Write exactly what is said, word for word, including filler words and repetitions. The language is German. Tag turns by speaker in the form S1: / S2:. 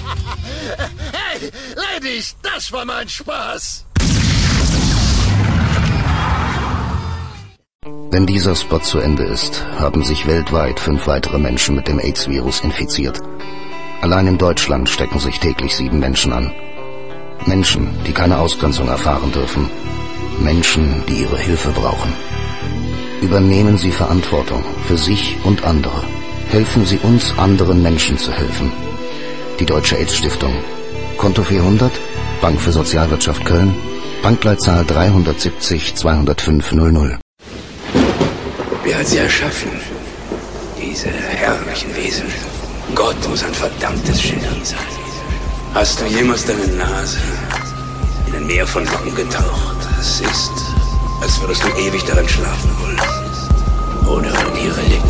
S1: Hey, Ladies, das war mein Spaß.
S2: Wenn dieser Spot zu Ende ist, haben sich weltweit fünf weitere Menschen mit dem AIDS-Virus infiziert. Allein in Deutschland stecken sich täglich sieben Menschen an. Menschen, die keine Ausgrenzung erfahren dürfen. Menschen, die ihre Hilfe brauchen. Übernehmen Sie Verantwortung für sich und andere. Helfen Sie uns, anderen Menschen zu helfen. Die Deutsche AIDS-Stiftung. Konto vierhundert, Bank für Sozialwirtschaft Köln, Bankleitzahl drei sieben null zwei null fünf null null.
S3: Wer hat sie erschaffen? Diese herrlichen Wesen. Gott muss ein verdammtes Genie sein. Hast du jemals deine Nase in ein Meer von Locken getaucht? Es ist, als würdest du ewig darin schlafen wollen. Oder an ihre Lippen.